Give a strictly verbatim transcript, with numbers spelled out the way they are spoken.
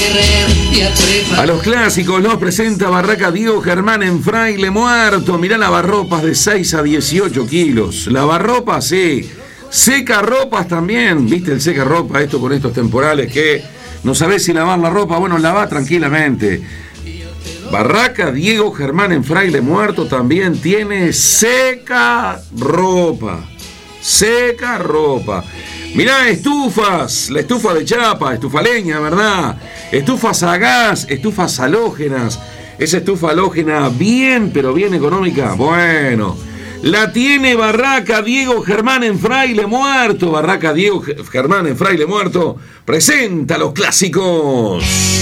A los clásicos los presenta Barraca Diego Germán en Fraile Muerto. Mirá lavarropas de seis a dieciocho kilos. Lavarropas, sí. Secarropas también. ¿Viste el secarropa? Esto con estos temporales que no sabés si lavar la ropa. Bueno, lavá tranquilamente. Barraca Diego Germán en Fraile Muerto también tiene secarropa. Secarropa. Mirá, estufas, la estufa de chapa, estufa leña, ¿verdad? Estufas a gas, estufas halógenas. Esa estufa halógena bien, pero bien económica. Bueno, la tiene Barraca Diego Germán en Fraile Muerto. Barraca Diego Germán en Fraile Muerto presenta los clásicos.